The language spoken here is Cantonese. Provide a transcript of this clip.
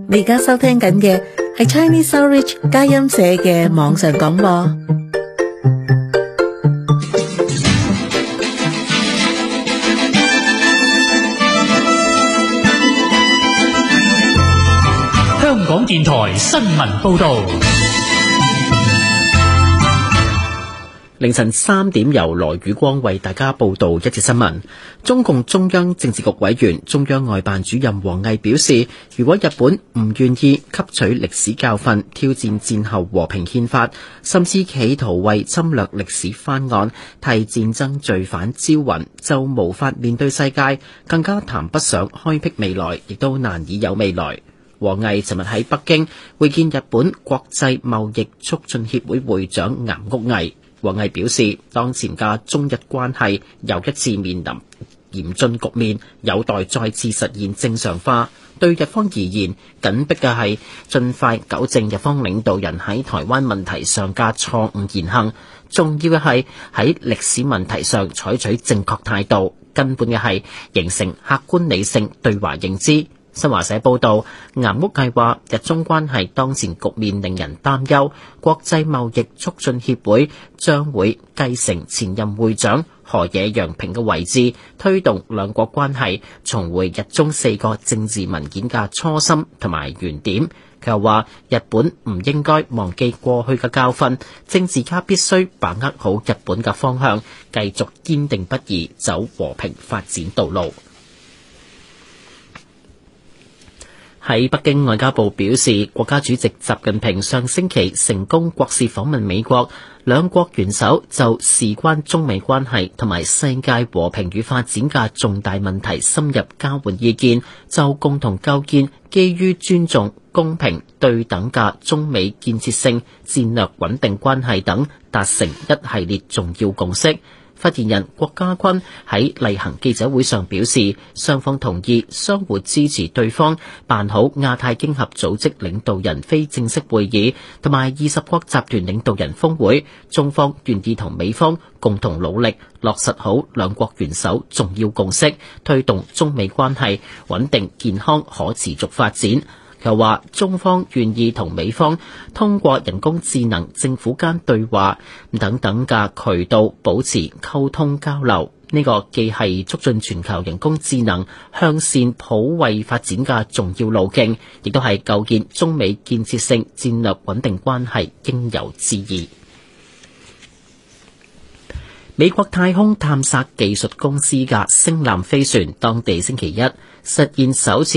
你而家收聽緊嘅係 Chinese Outreach 佳音社嘅網上廣播。 香港電台新聞報道。 凌晨3點由羅宇光為大家報道一節新聞。中共中央政治局委員、中央外辦主任王毅表示，如果日本唔願意吸取歷史教訓，挑戰戰後和平憲法，甚至企圖為侵略歷史翻案，替戰爭罪犯招魂，就無法面對世界，更加談不上開闢未來，亦都難以有未來。王毅尋日喺北京會見日本國際貿易促進協會會長岩屋毅。王毅表示，當前嘅中日關係又一次面臨嚴峻局面，有待再次實現正常化。對日方而言，緊迫嘅係盡快糾正日方領導人喺台灣問題上嘅錯誤言行，重要嘅係喺歷史問題上採取正確態度，根本嘅係形成客觀理性對華認知。新華社報道，岩屋毅話，日中關係當前局面令人擔憂，國際貿易促進協會將會繼承前任會長河野洋平嘅位置，推動兩國關係重回日中4個政治文件嘅初心同埋原點。佢又話，日本唔應該忘記過去嘅教訓，政治家必須把握好日本嘅方向，繼續堅定不移走和平發展道路。喺北京，外交部表示，國家主席習近平上星期成功國事訪問美國，兩國元首就事關中美關係同埋世界和平與發展嘅重大問題深入交換意見，就共同構建基於尊重、公平、對等嘅中美建設性戰略穩定關係等達成一系列重要共識。發言人郭家軍喺例行記者會上表示，雙方同意相互支持對方辦好亞太經合組織領導人非正式會議同埋20國集團領導人峰會，中方願意同美方共同努力落實好兩國元首重要共識，推動中美關係穩定健康可持續發展。又話中方願意同美方通過人工智能、政府間對話等等嘅渠道保持溝通交流，呢個既係促進全球人工智能向善普惠發展嘅重要路徑，亦都係構建中美建設性戰略穩定關係應有之義。美國太空探索技術公司嘅星艦飛船當地星期一實現首次